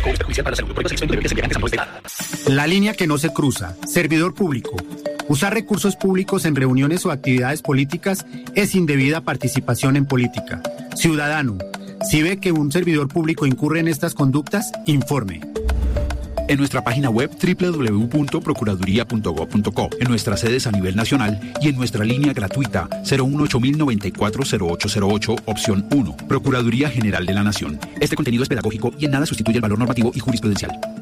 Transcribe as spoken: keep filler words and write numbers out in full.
La línea que no se cruza. Servidor público. Usar recursos públicos en reuniones o actividades políticas es indebida participación en política. Ciudadano, si ve que un servidor público incurre en estas conductas, informe. En nuestra página web doble u doble u doble u punto procuraduría punto gob punto co, en nuestras sedes a nivel nacional y en nuestra línea gratuita cero uno ocho mil noventa y cuatro cero ocho cero ocho, opción uno. Procuraduría General de la Nación. Este contenido es pedagógico y en nada sustituye el valor normativo y jurisprudencial.